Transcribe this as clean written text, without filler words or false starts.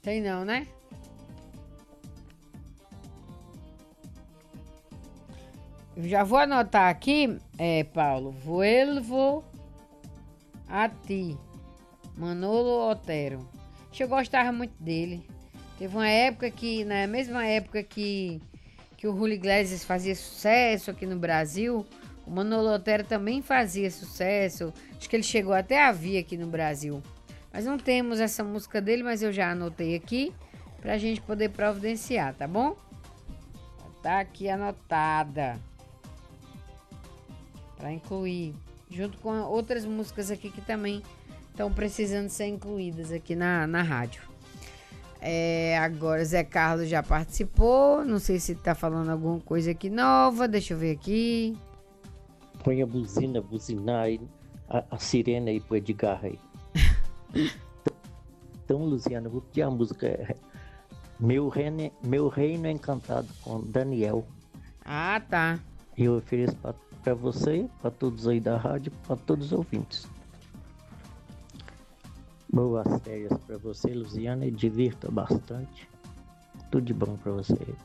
Sei não, né? Eu já vou anotar aqui, Paulo. Vuelvo a ti. Manolo Otero. Eu gostava muito dele. Teve uma época que, na mesma época que o Julio Iglesias fazia sucesso aqui no Brasil, o Manolo Otero também fazia sucesso. Acho que ele chegou até a vir aqui no Brasil. Mas não temos essa música dele, mas eu já anotei aqui pra gente poder providenciar, tá bom? Tá aqui anotada. Pra incluir. Junto com outras músicas aqui que também estão precisando ser incluídas aqui na rádio. Agora Zé Carlos já participou. Não sei se tá falando alguma coisa aqui nova. Deixa eu ver aqui. Põe a buzina, buzinar aí, a sirene aí pro Edgar aí. Então, Luciano, eu vou pedir a música Meu Reino Encantado com Daniel. Ah, tá. E eu ofereço para você, para todos aí da rádio, para todos os ouvintes. Boas férias para você, Luciana, e divirta bastante. Tudo de bom para você.